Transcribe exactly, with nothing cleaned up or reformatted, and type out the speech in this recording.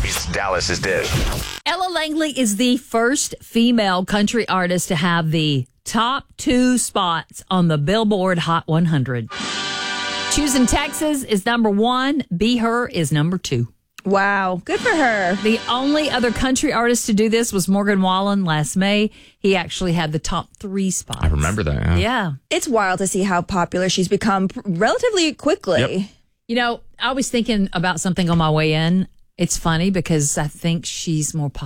It's Dallas's Dish. Ella Langley is the first female country artist to have the top two spots on the Billboard Hot one hundred. Choosing Texas is number one. Be Her is number two. Wow. Good for her. The only other country artist to do this was Morgan Wallen last May. He actually had the top three spots. I remember that. Yeah. Yeah. It's wild to see how popular she's become relatively quickly. Yep. You know, I was thinking about something on my way in. It's funny because I think she's more popular